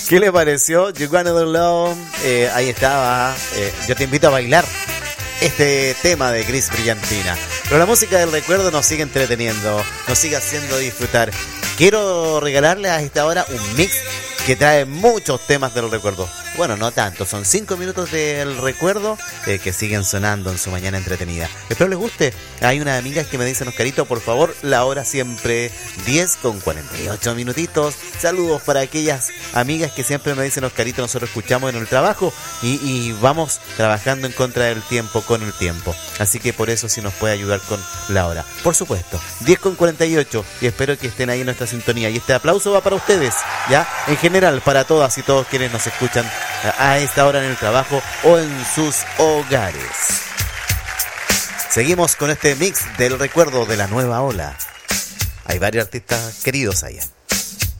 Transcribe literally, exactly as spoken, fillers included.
¿Qué le pareció? You Wanna Do Love. Eh, ahí estaba. Eh, yo te invito a bailar este tema de Gris Brillantina. Pero la música del recuerdo nos sigue entreteniendo, nos sigue haciendo disfrutar. Quiero regalarles a esta hora un mix que trae muchos temas del recuerdo. Bueno, no tanto, son cinco minutos del recuerdo eh, que siguen sonando en su mañana entretenida. Espero les guste. Hay unas amigas que me dicen, Oscarito, por favor, la hora siempre diez con cuarenta y ocho minutitos. Saludos para aquellas amigas que siempre me dicen, Oscarito, nosotros escuchamos en el trabajo y, y vamos trabajando en contra del tiempo con el tiempo. Así que por eso sí nos puede ayudar con la hora. Por supuesto, diez con cuarenta y ocho y espero que estén ahí en nuestra sintonía. Y este aplauso va para ustedes, ya, en general, para todas y todos quienes nos escuchan a esta hora en el trabajo o en sus hogares. Seguimos con este mix del recuerdo de la nueva ola. Hay varios artistas queridos allá.